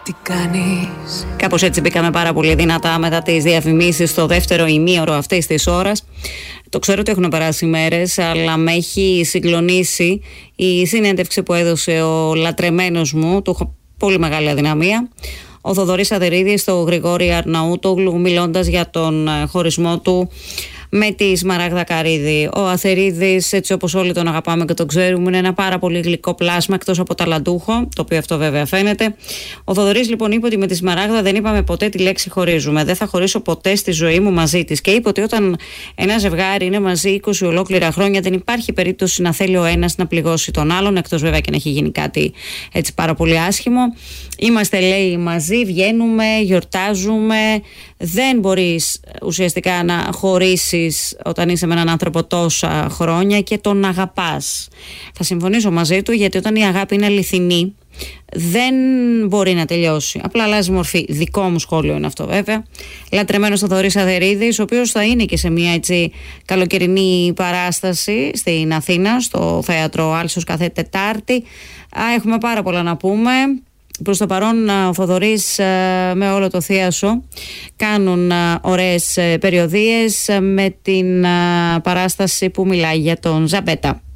Τι κάνεις? Κάπως έτσι μπήκαμε πάρα πολύ δυνατά μετά τις διαφημίσεις στο δεύτερο ημίωρο αυτής της ώρας. Το ξέρω ότι έχουν περάσει μέρες, αλλά με έχει συγκλονίσει η συνέντευξη που έδωσε ο λατρεμένος μου, του έχω πολύ μεγάλη αδυναμία, ο Θοδωρής Αδερίδης, στο Γρηγόρη Αρναούτογλου, μιλώντας για τον χωρισμό του με τη Σμαράγδα Καρύδη. Ο Αθερίδης, έτσι όπως όλοι τον αγαπάμε και τον ξέρουμε, είναι ένα πάρα πολύ γλυκό πλάσμα, εκτός από ταλαντούχο, το οποίο αυτό βέβαια φαίνεται. Ο Θοδωρής λοιπόν είπε ότι με τη Σμαράγδα δεν είπαμε ποτέ τη λέξη χωρίζουμε. Δεν θα χωρίσω ποτέ στη ζωή μου μαζί της. Και είπε ότι όταν ένα ζευγάρι είναι μαζί 20 ολόκληρα χρόνια, δεν υπάρχει περίπτωση να θέλει ο ένας να πληγώσει τον άλλον, εκτός βέβαια και να έχει γίνει κάτι έτσι πάρα πολύ άσχημο. Είμαστε, λέει, μαζί, βγαίνουμε, γιορτάζουμε. Δεν μπορείς ουσιαστικά να χωρίσεις όταν είσαι με έναν άνθρωπο τόσα χρόνια και τον αγαπάς. Θα συμφωνήσω μαζί του, γιατί όταν η αγάπη είναι αληθινή δεν μπορεί να τελειώσει. Απλά αλλάζει μορφή. Δικό μου σχόλιο είναι αυτό βέβαια. Λατρεμένος Θοδωρής Αδερίδης, ο οποίος θα είναι και σε μια έτσι καλοκαιρινή παράσταση στην Αθήνα, στο θέατρο Άλσος, κάθε Τετάρτη. Έχουμε πάρα πολλά να πούμε. Προς το παρόν ο Θοδωρής με όλο το θίασο κάνουν ωραίες περιοδίες με την παράσταση που μιλάει για τον Ζαμπέτα.